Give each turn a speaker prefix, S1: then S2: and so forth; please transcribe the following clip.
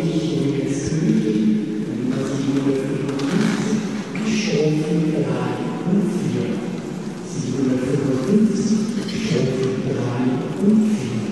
S1: nicht nur jetzt König, Nummer 755, die Strophen 3 und 4. 755, Strophen 3 und 4.